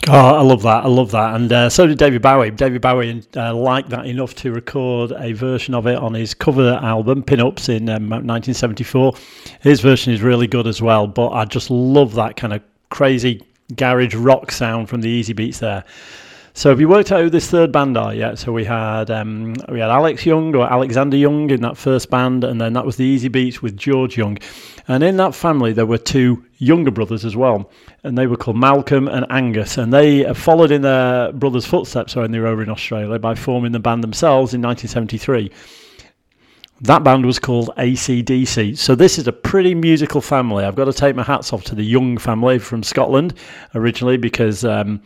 Oh, I love that. I love that. And so did David Bowie. David Bowie liked that enough to record a version of it on his cover album, Pin-Ups, in 1974. His version is really good as well, but I just love that kind of crazy garage rock sound from the Easy Beats there. So have you worked out who this third band are yet? So we had Alex Young, or Alexander Young, in that first band, and then that was the Easy Beats with George Young. And in that family there were two younger brothers as well, and they were called Malcolm and Angus, and they followed in their brothers' footsteps when they were over in Australia by forming the band themselves in 1973. That band was called AC/DC. So this is a pretty musical family. I've got to take my hats off to the Young family from Scotland originally, because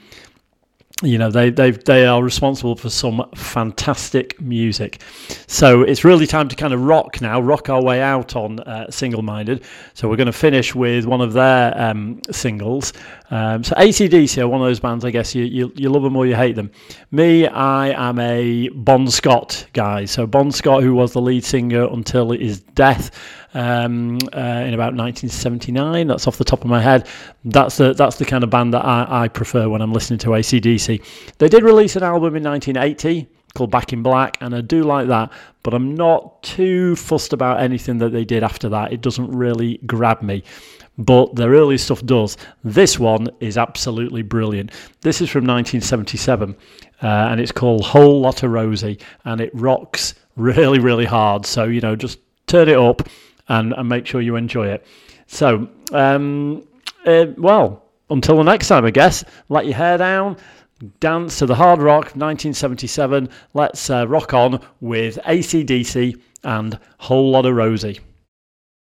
they are responsible for some fantastic music. So it's really time to kind of rock our way out on Single Minded. So we're going to finish with one of their singles. So AC/DC are one of those bands, I guess, you love them or you hate them. Me, I am a Bon Scott guy. So Bon Scott, who was the lead singer until his death in about 1979, that's off the top of my head. That's the kind of band that I prefer when I'm listening to AC/DC. They did release an album in 1980 called Back in Black, and I do like that, but I'm not too fussed about anything that they did after that. It doesn't really grab me, but their early stuff does. This one is absolutely brilliant. This is from 1977, and it's called Whole Lotta Rosie, and it rocks really, really hard. So, just turn it up and make sure you enjoy it. So, until the next time, I guess, let your hair down, dance to the hard rock 1977. Let's rock on with AC/DC and Whole Lotta Rosie.